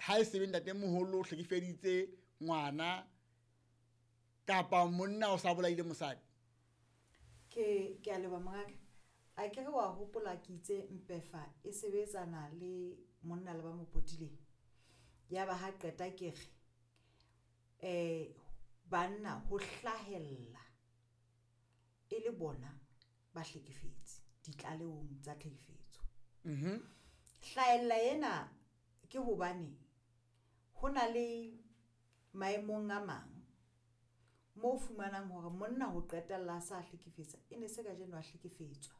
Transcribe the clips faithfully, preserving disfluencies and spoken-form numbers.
ha e sebe ntate moholo o hlekefeditse ngwana kapa monna o sa bolaile mosadi. ke ke a leba mongaka a ke re wa hopola ke itse Mpefa e sebetsana le monna le ba mopotileng ya ba ha qeta ke re eh banna ho hlahella e le bona ba hlekefetse ditlalehong tsa tlhekefetso. Mhm. Hlahella ena ke hobane hona le maemong a mang mo fumanang hore monna ho qetella sa hlekefetsa e ne se ka jeno a hlekefetswa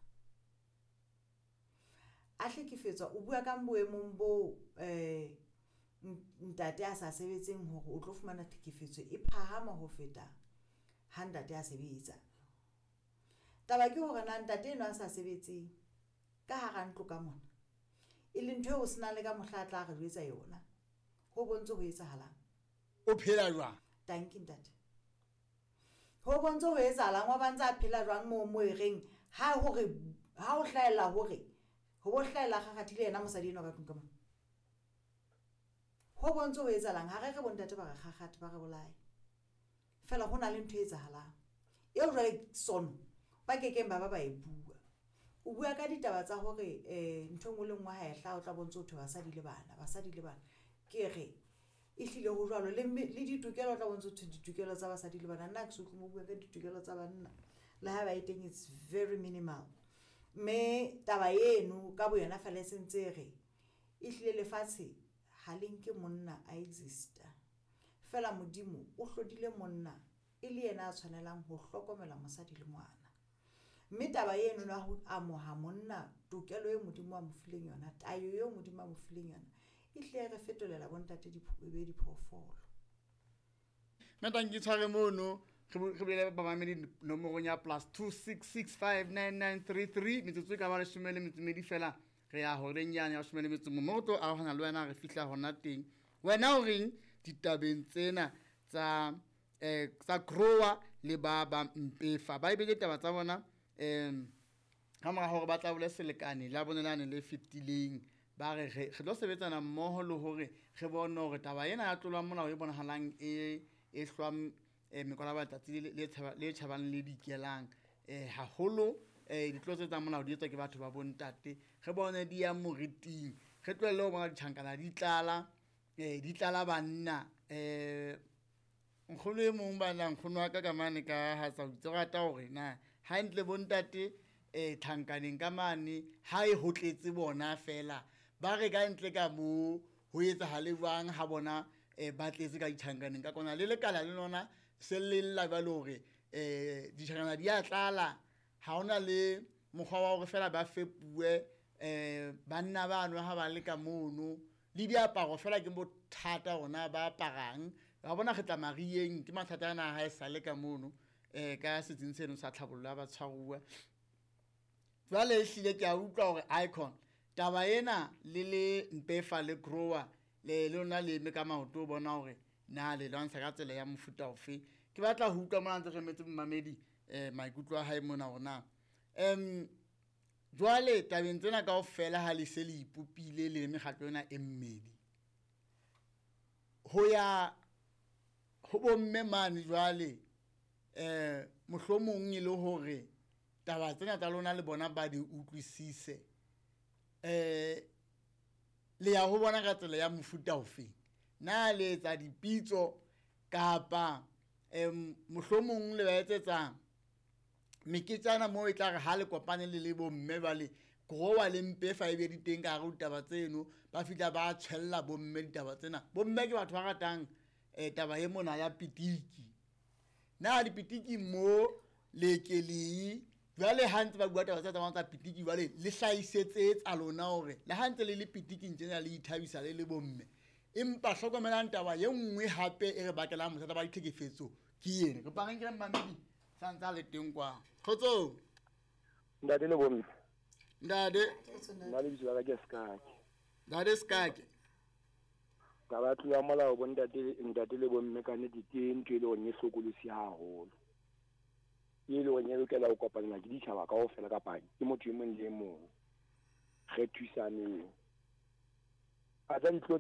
a hlekefetswa o bua ka boemong bo eh ntate a sa sebetseng hore o tlo fumana tlhekefetso e phahama ho feta ha ntate a sebetsa. Taba ke hore na ntate eno a sa sebetseng ka hara ntlo ka mona e le ntho o sena le ka mohla tla re jwetsa yona ho bontse ho etsahalang O phela jwang? Thank you ntate. Ho bontsho ho etsahalang wa bantsa phela jwang mo mo ereng ha hore ha o hlaela hore ho bo hlaela gagathile yena mosadi eno ka tlung ka mona. Ho bontsho ho etsahalang ha re re bontate ba re gagathi ba re bolai fela hona le ntho e etsahalang eo jwale sono ba kekeng ba ba ba e bua o bua ka ditaba tsa hore eh ntho ngwe le ngwe ha e hla o tla bontse ho thwa basadi le bana basadi le bana ke re e hlile ho jwalo le le ditokelo tla bontse ho thwa ditokelo tsa basadi le bana nna ke so tlo bua ka ditokelo tsa banna le ha ba iteng it's very minimal me taba eno ka bo yona fela sentse re e hlile lefatshe ha lenke monna a exista fela modimo o hlodile monna e le yena a tshwanelang ho hlokomela mosadi le ngwana. Mme taba eno na ho amoha monna tokelo e modimo a mo fileng yona tayo yo modimo a mo fileng yona e hle re fetolela bontate diphube diphoofolo. Meta ke tshware mono re bile ba mamedi nomoro ya plus two six six five nine nine three three metsotso ka ba le shomele metsomedi fela re ya ho renyane ya shomele metso momoto a hana le wena re fihla hona teng wena o reng ditabeng tsena tsa eh tsa grower le ba ba Mpefa ba ibele taba tsa bona em ha mara hore ba tla bole selekane la bonelane le fitileng ba re re tlo sebetsana mmoho le hore re bone hore taba ena ya tlolwa mona e bonahalang e e hlwam mekola ba tatsi le le tjhabang le dikelang eh haholo eh ditlotse tsa mona di etswa ke batho ba bontate re bone di ya moriting re tlwelle ho bona ditjhankana di tlala eh di tlala banna eh nkgono e mong ba nang nkgono wa ka ka mane ka ha tsa utse rata hore na ha ntle bontate eh thankaneng ka mane ha e hotletse bona fela ba re ka ntle ka mo ho etsa hale jwang ha bona eh ba tletse ka dithankaneng ka kona le lekala le lona se le la ba lore eh ditjhankana di a tlala ha ona le mokgwa wa hore fela ba fepuwe eh banna bano ha ba le ka mono le diaparo fela ke bothata ona ba aparang ba bona re tla marieng ke mathata ana ha e sa le ka mono eh ka setsing seno sa tlhabollo ba tshwaruwa jwale e hlile ke a utlwa hore icon taba ena le le Mpefa le grower le lona le me ka maoto bona hore na le lwantsha ka tsela ya mofuta ofe ke batla ho utlwa mona ntse re metse mmamedi eh maikutlo a hae mona hona em jwale tabeng tsena kaofela ha le se le ipopile le mekgatlo ena e mmedi ho ya ho bomme mane jwale eh mohlomong e le hore taba tsena tsa lona le bona ba di utlwisise eh le ya ho bona ka tsela ya mofuta ofe na le etsa dipitso kapa em mohlomong le ba etsetsa meketsana mo e tla re ha le kopane le le bomme ba le grower le Mpefa e be di teng ka re taba tseno ba fitla ba tshella bomme ditaba tsena bomme ke batho ba ratang eh taba e mona ya pitiki na dipitiki mo le keli jwale ha ntse ba bua taba tsa tsa pitiki jwale le hlaisetse tsa lona hore le ha ntse le le pitiki ntse le ithabisa le le bomme empa hlokomelang taba ye nngwe hape e re bakela mothata ba ditlhekefetso ke yene re pareng ke mmamedi santsa le teng kwa khotso ndade le bomme ndade nna le bitso la ka ke Skake ndade Skake ka ba tla molao bo ndate ndate le bomme ka ne diteng ke le one sokolosi haholo ile o nyelo ke la o kopana ke ditšhaba ka ofela ka padi ke motho e mong le mong re thusane a tsa ditlo